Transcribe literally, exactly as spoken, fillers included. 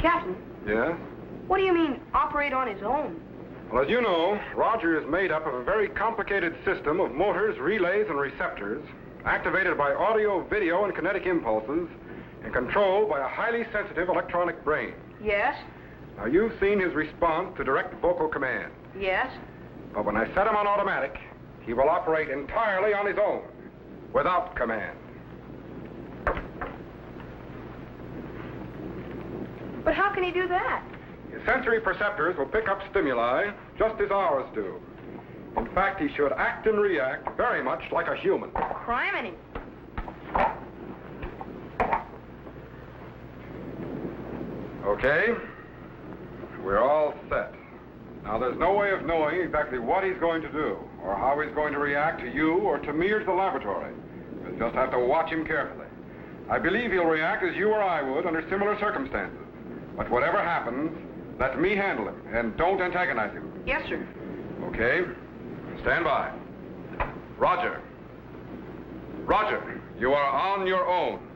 Captain, Yes? what do you mean, operate on his own? Well, as you know, Roger is made up of a very complicated system of motors, relays, and receptors, activated by audio, video, and kinetic impulses, and controlled by a highly sensitive electronic brain. Yes? Now, you've seen his response to direct vocal command. Yes? But when I set him on automatic, he will operate entirely on his own, without command. But how can he do that? His sensory perceptors will pick up stimuli just as ours do. In fact, he should act and react very much like a human. Criminy. Okay? We're all set. Now, there's no way of knowing exactly what he's going to do, or how he's going to react to you or to me or to the laboratory. You'll just have to watch him carefully. I believe he'll react as you or I would under similar circumstances. But whatever happens, let me handle him, and don't antagonize him. Yes, sir. Okay? Stand by. Roger. Roger, you are on your own.